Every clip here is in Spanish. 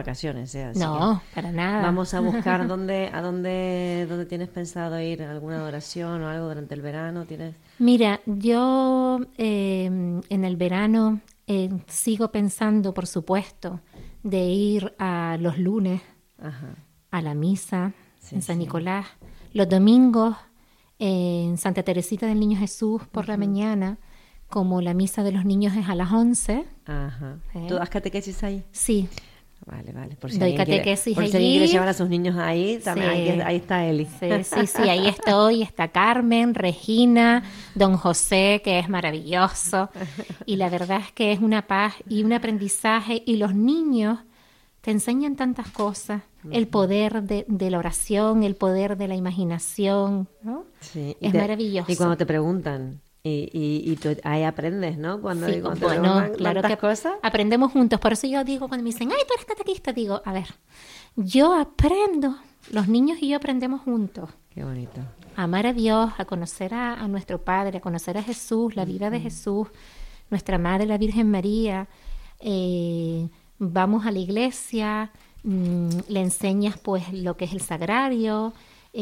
vacaciones, ¿eh? Así No, que para nada. vamos a buscar dónde tienes pensado ir, alguna adoración o algo durante el verano. ¿Tienes? Mira, yo en el verano sigo pensando, por supuesto, de ir a los lunes Ajá. a la misa Sí, en San sí. Nicolás, los domingos en Santa Teresita del Niño Jesús por la mañana, como la misa de los niños es a las 11. Ajá. ¿Eh? ¿Tú das catequesis ahí? Sí, Vale. Por doy alguien quiere, catequesis por si alguien quiere allí. llevar a sus niños ahí, también Sí. ahí está Eli. Sí, ahí estoy, está Carmen, Regina, don José, que es maravilloso, y la verdad es que es una paz y un aprendizaje, y los niños te enseñan tantas cosas, el poder de la oración, el poder de la imaginación, ¿no? Sí. Es maravilloso. Y cuando te preguntan, y tú ahí aprendes, ¿no? Cuando Sí, te bueno, preguntan claro tantas que cosas. aprendemos juntos. Por eso yo digo, cuando me dicen, ay, tú eres catequista, digo, a ver, yo aprendo, los niños y yo aprendemos juntos. Qué bonito. A amar a Dios, a conocer a nuestro Padre, a conocer a Jesús, la vida de Jesús, nuestra Madre, la Virgen María. Vamos a la iglesia, le enseñas pues lo que es el sagrario.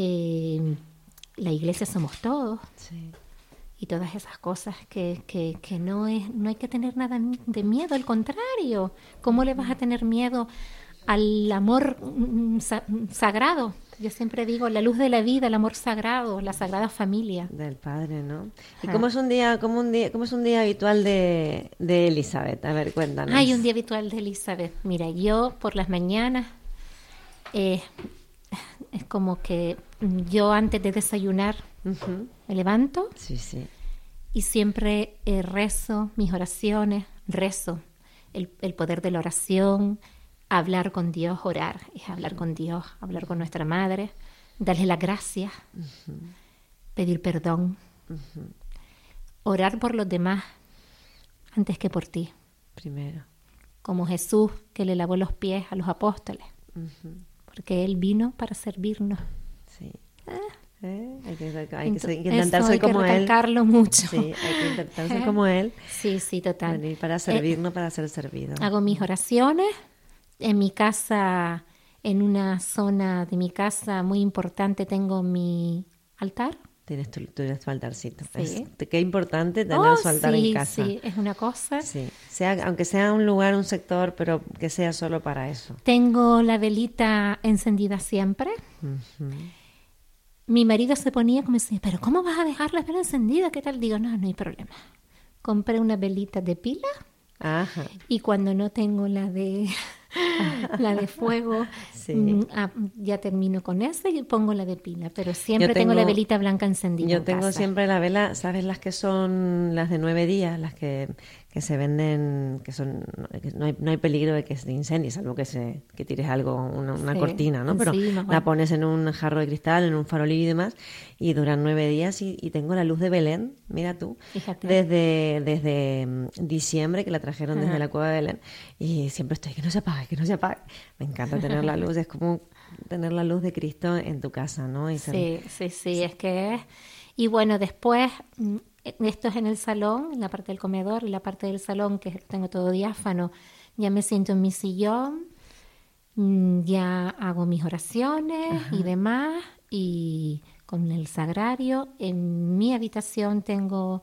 La iglesia somos todos. Sí. Y todas esas cosas que no hay que tener nada de miedo, al contrario. ¿Cómo le vas a tener miedo al amor sagrado? Yo siempre digo, la luz de la vida, el amor sagrado, la sagrada familia. Del padre, ¿no? ¿Y Ah. cómo es un día habitual de Elizabeth? A ver, cuéntanos. Hay un día habitual de Elizabeth. Mira, yo por las mañanas es como que yo antes de desayunar Ujú. me levanto Sí. y siempre rezo mis oraciones, rezo el poder de la oración, hablar con Dios, orar, es hablar con Dios, hablar con nuestra Madre, darle las gracias, pedir perdón, orar por los demás antes que por ti, Primero. como Jesús que le lavó los pies a los apóstoles, porque Él vino para servirnos. Sí. Hay que Eso intentar hay ser que como él. recalcarlo mucho. Sí, hay que intentar ser como él. Sí, total. Venir para servir, no para ser servido. Hago mis oraciones en mi casa, en una zona de mi casa muy importante tengo mi altar. Tienes tu altarcito. Sí. Qué importante tener su altar en casa. Sí, es una cosa. Sí. Aunque sea un lugar, un sector, pero que sea solo para eso. Tengo la velita encendida siempre. Mi marido se ponía como decía, pero ¿cómo vas a dejar la vela encendida? ¿Qué tal? Digo, no hay problema. Compré una velita de pila Ajá. y cuando no tengo la de fuego, Sí. ya termino con esa y pongo la de pila. Pero siempre Yo tengo la tengo- velita blanca encendida Yo en tengo casa. siempre la vela, ¿sabes? Las que son las de 9 días, las que se venden, que no hay peligro de que se incendie, salvo que tires algo, una Sí, cortina, ¿no? Pero encima, la bueno. pones en un jarro de cristal, en un farolillo y demás, y duran 9 días y tengo la luz de Belén, mira tú, Fíjate. desde diciembre que la trajeron desde Ajá. la cueva de Belén, y siempre estoy, que no se apague, que no se apague. Me encanta tener la luz, es como tener la luz de Cristo en tu casa, ¿no? Y Sí, es que es. Y bueno, después, esto es en el salón, en la parte del comedor, y la parte del salón, que tengo todo diáfano, ya me siento en mi sillón, ya hago mis oraciones y demás, y con el sagrario. En mi habitación tengo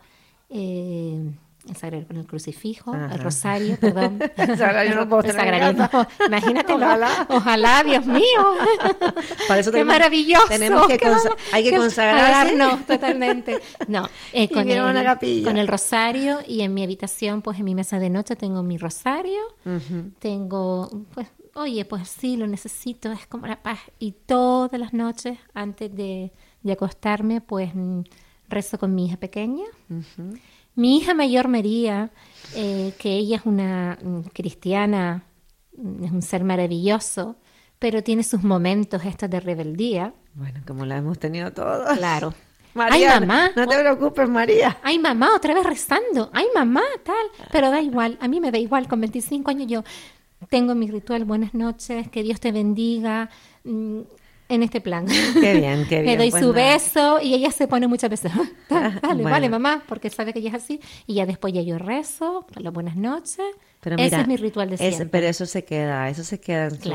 el sagrario con el crucifijo, Ajá. el rosario, perdón. El sagrario no puedo El tener en sagrario, casa. no, imagínatelo. Ojalá. Ojalá, Dios mío. Para eso Qué tenemos- maravilloso. tenemos que hay que consagrarse. No, totalmente. No, con ir a una capilla. con el rosario, y en mi habitación, pues en mi mesa de noche tengo mi rosario. Tengo, pues, oye, pues sí, lo necesito, es como la paz. Y todas las noches, antes de acostarme, pues rezo con mi hija pequeña. Mi hija mayor, María, que ella es una cristiana, es un ser maravilloso, pero tiene sus momentos estos de rebeldía. Bueno, como la hemos tenido todos. Claro. María, Ay, mamá. no te preocupes, María. Ay, mamá, otra vez rezando. Ay, mamá, tal. Pero da igual, a mí me da igual. Con 25 años yo tengo mi ritual, buenas noches, que Dios te bendiga, en este plan. Qué bien, qué bien. Le doy Pues su nada. beso y ella se pone muchas veces. Dale, Bueno. vale, mamá, porque sabe que ella es así. Y ya después ya yo rezo, las buenas noches. Pero Ese mira, es mi ritual de siempre. Pero eso se queda en su